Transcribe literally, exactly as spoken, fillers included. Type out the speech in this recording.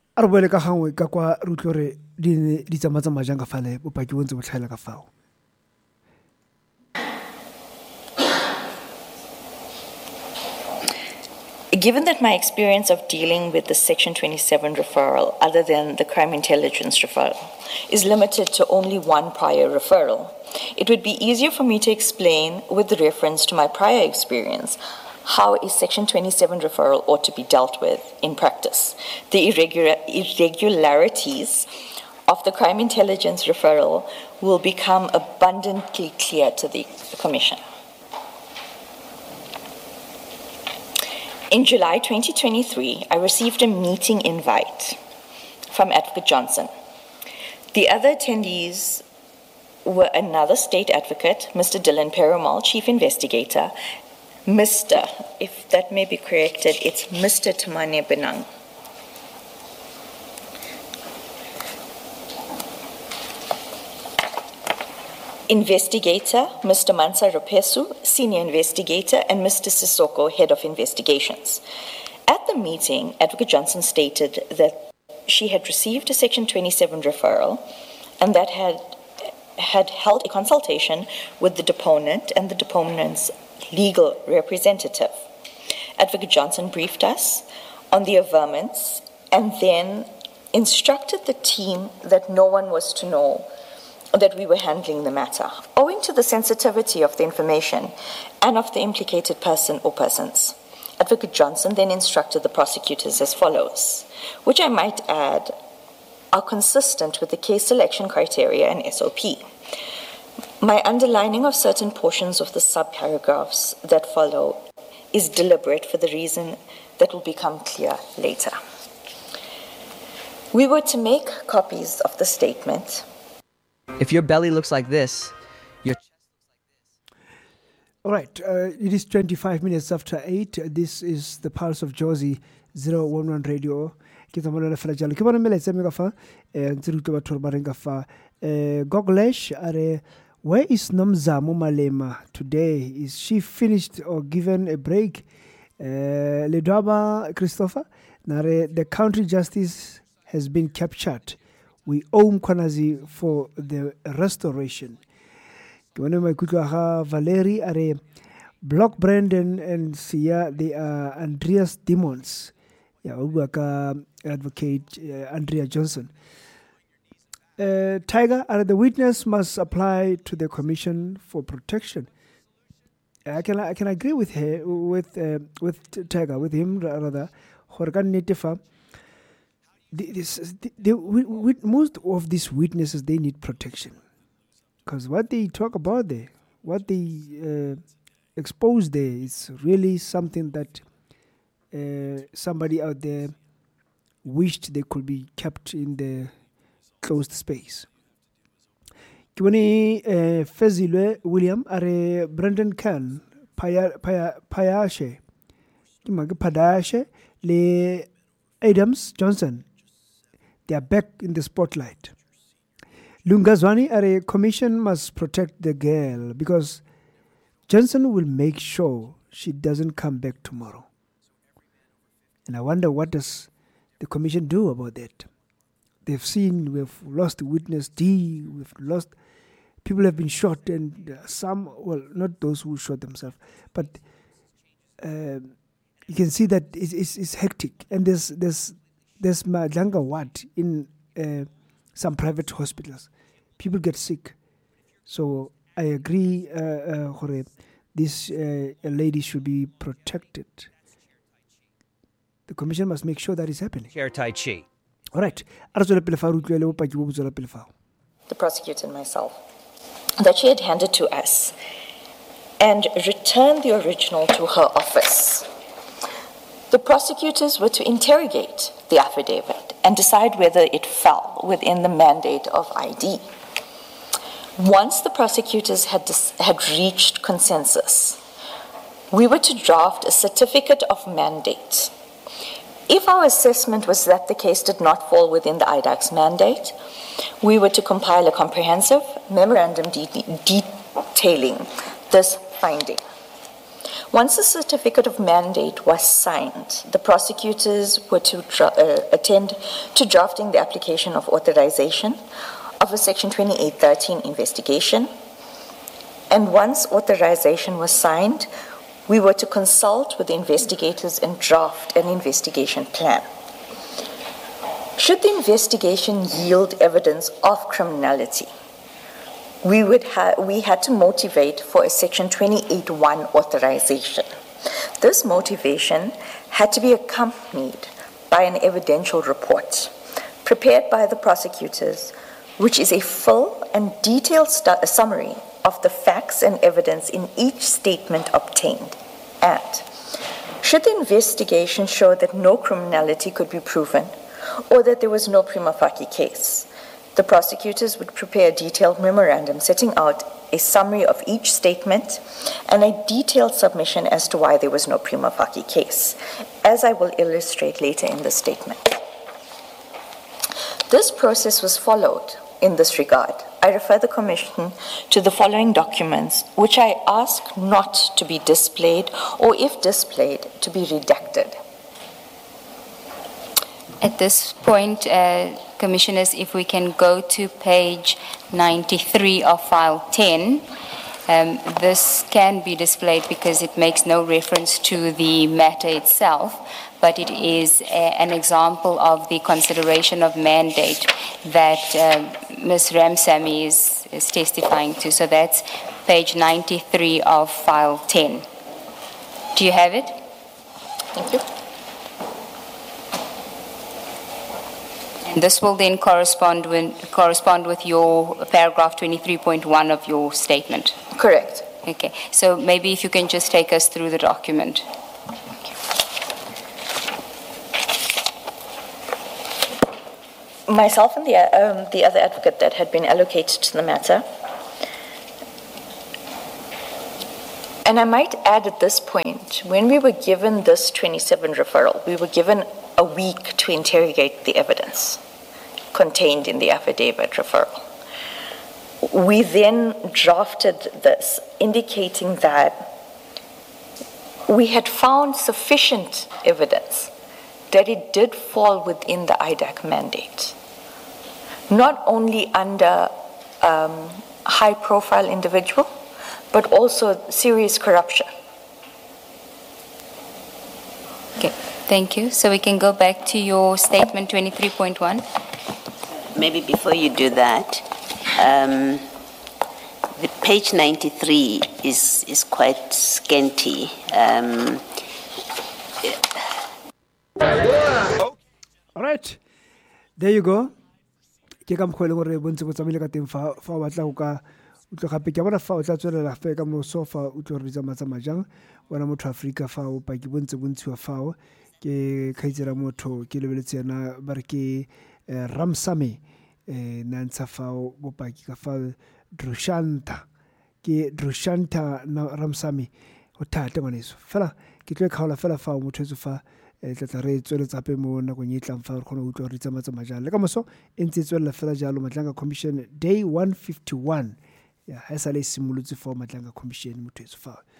a re boele ka gangwe ka kwa re utlwe gore di ne di tsamaya jang ka fale bopaki bo ntse bo tlhaela ka fao. Given that my experience of dealing with the Section twenty-seven referral, other than the crime intelligence referral, is limited to only one prior referral, it would be easier for me to explain, with reference to my prior experience, how a Section twenty-seven referral ought to be dealt with in practice. The irregular, irregularities of the crime intelligence referral will become abundantly clear to the Commission. In July twenty twenty-three, I received a meeting invite from Advocate Johnson. The other attendees were another state advocate, Mister Dylan Perumal, Chief Investigator, Mister, if that may be corrected, it's Mister Tamane Benang, Investigator, Mister Mansa Rapesu, Senior Investigator, and Mister Sissoko, Head of Investigations. At the meeting, Advocate Johnson stated that she had received a Section twenty-seven referral and that had, had held a consultation with the deponent and the deponent's legal representative. Advocate Johnson briefed us on the averments and then instructed the team that no one was to know that we were handling the matter, owing to the sensitivity of the information and of the implicated person or persons. Advocate Johnson then instructed the prosecutors as follows, which I might add are consistent with the case selection criteria and S O P. My underlining of certain portions of the subparagraphs that follow is deliberate for the reason that will become clear later. We were to make copies of the statement. If your belly looks like this, your chest looks like this. All right, uh, it is twenty-five minutes after eight. This is the Pulse of Jozi zero one one Radio. Ke tsamaya le fela jalo. Ke bona meletsa me ka fa eh ntse re tloba thoro ba reng ka fa eh Goglesh are where is Nomzamo Malema today? Is she finished or given a break? Uh, Ledwaba Christopher, Nare, the country justice has been captured. We owe Mkwanazi for the restoration. Valerie are Block Brandon and Sia, they are Andreas demons. Yeah, advocate uh, Andrea Johnson. Uh, Tiger, are the witness must apply to the Commission for Protection. I can I can agree with her with uh, with Tiger with him rather. The, this, the, the, we, we, most of these witnesses, they need protection. Because what they talk about there, what they uh, expose there is really something that uh, somebody out there wished they could be kept in the closed space. Kiwani Fezile William are Brendan Khan, Payashe, Padashe, Le Adams Johnson. They are back in the spotlight. Lungazwani, a commission must protect the girl because Johnson will make sure she doesn't come back tomorrow. And I wonder, what does the commission do about that? They've seen we've lost witness D, we've lost, people have been shot, and some, well, not those who shot themselves, but uh, you can see that it's, it's, it's hectic. And there's there's There's Madlanga Wat in uh, some private hospitals. People get sick. So I agree, uh, uh, this uh, lady should be protected. The commission must make sure that is happening. Chair Tai Chi. All right. The prosecutor and myself, that she had handed to us and returned the original to her office. The prosecutors were to interrogate the affidavit and decide whether it fell within the mandate of I D. Once the prosecutors had, dis- had reached consensus, we were to draft a certificate of mandate. If our assessment was that the case did not fall within the I D A C's mandate, we were to compile a comprehensive memorandum de- detailing this finding. Once the certificate of mandate was signed, the prosecutors were to dra- uh, attend to drafting the application of authorization of a Section twenty-eight thirteen investigation. And once authorization was signed, we were to consult with the investigators and draft an investigation plan. Should the investigation yield evidence of criminality, we would ha- we had to motivate for a Section twenty-eight one authorization. This motivation had to be accompanied by an evidential report prepared by the prosecutors, which is a full and detailed stu- summary of the facts and evidence in each statement obtained. And should the investigation show that no criminality could be proven or that there was no prima facie case, the prosecutors would prepare a detailed memorandum setting out a summary of each statement and a detailed submission as to why there was no prima facie case, as I will illustrate later in the statement. This process was followed in this regard. I refer the Commission to the following documents, which I ask not to be displayed, or if displayed, to be redacted. At this point, uh, Commissioners, if we can go to page ninety-three of file ten, um, this can be displayed because it makes no reference to the matter itself, but it is a, an example of the consideration of mandate that uh, Miz Ramsamy is, is testifying to. So that's page ninety-three of file ten. Do you have it? Thank you. And this will then correspond with, correspond with your paragraph twenty-three point one of your statement. Correct. Okay, so maybe if you can just take us through the document. Myself and the, um, the other advocate that had been allocated to the matter. And I might add at this point, when we were given this twenty-seven referral, we were given a week to interrogate the evidence contained in the affidavit referral. We then drafted this, indicating that we had found sufficient evidence that it did fall within the I D A C mandate, not only under um, high-profile individual, but also serious corruption. Okay, thank you. So we can go back to your statement twenty-three point one. Maybe before you do that, um, the page ninety-three is, is quite scanty. Um, All right, there you go. Ke ka mkhwele gore bontse bo tsamile ka teng fa fa o batla go ka utlo gape ke bona fa o tla tswelela fe ka mo sofa o tlo re bitsa matsama jang bona motho Afrika fa o pa ke bontse bontshiwa fao ke khaitsera motho ke lebeletse yana ba re ke Ramsamy eh na ntsha fao bo pa ke ka fa Drushanta ke Drushanta na Ramsamy o thata ngwaneso fela ke tlo khaola fela fa o motho etso fa tla tla re tsweletsa pe mo na go nyetlang fa re khona go tlo re tsa matsama jang le ka moso e ntse tswela fela jalo Matlanga Commission day one fifty-one ya ha sa le simolotse for Matlanga Commission motho etso fa